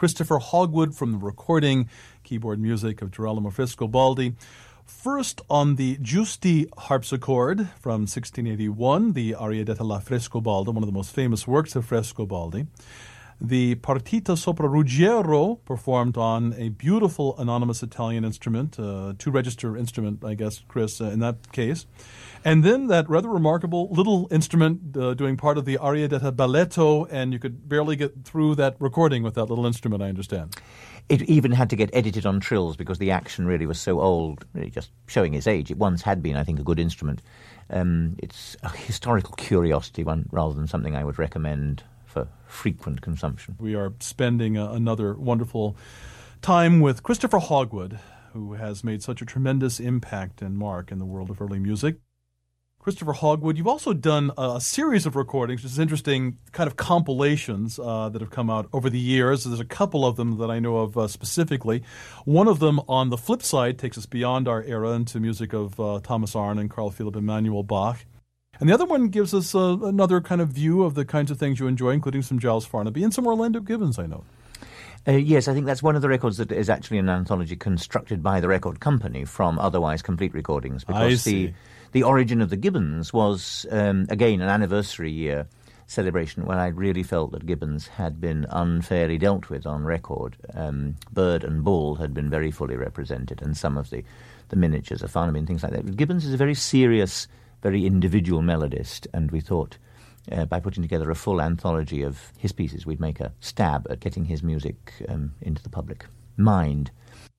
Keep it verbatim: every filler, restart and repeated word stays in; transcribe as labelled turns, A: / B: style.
A: Christopher Hogwood from the recording, keyboard music of Girolamo Frescobaldi. First on the Giusti harpsichord from sixteen eighty-one, the Aria detta la Frescobaldi, one of the most famous works of Frescobaldi. The Partita sopra Ruggiero, performed on a beautiful anonymous Italian instrument, uh, two-register instrument, I guess, Chris, uh, in that case. And then that rather remarkable little instrument uh, doing part of the Aria detta Balletto, and you could barely get through that recording with that little instrument, I understand.
B: It even had to get edited on trills because the action really was so old, really just showing its age. It once had been, I think, a good instrument. Um, it's a historical curiosity one rather than something I would recommend for frequent consumption.
A: We are spending uh, another wonderful time with Christopher Hogwood, who has made such a tremendous impact and mark in the world of early music. Christopher Hogwood, you've also done a series of recordings, which is interesting, kind of compilations uh, that have come out over the years. There's a couple of them that I know of uh, specifically. One of them, on the flip side, takes us beyond our era into music of uh, Thomas Arne and Carl Philipp Emanuel Bach. And the other one gives us uh, another kind of view of the kinds of things you enjoy, including some Giles Farnaby and some Orlando Gibbons, I know.
B: Uh, yes, I think that's one of the records that is actually an anthology constructed by the record company from otherwise complete recordings. Because
A: I see.
B: the the origin of the Gibbons was, um, again, an anniversary year celebration when I really felt that Gibbons had been unfairly dealt with on record. Um, Bird and Bull had been very fully represented, and some of the, the miniatures of Farnaby and things like that. But Gibbons is a very serious, very individual melodist, and we thought uh, by putting together a full anthology of his pieces, we'd make a stab at getting his music um, into the public mind.